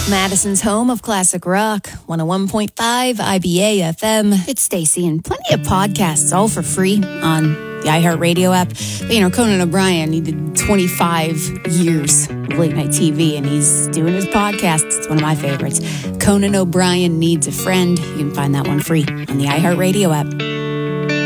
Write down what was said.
Madison's home of classic rock, 101.5 IBA FM. It's Stacey, and plenty of podcasts, all for free on the iHeartRadio app. But, Conan O'Brien, he did 25 years of late night TV, and he's doing his podcast. It's one of my favorites. Conan O'Brien Needs a Friend. You can find that one free on the iHeartRadio app.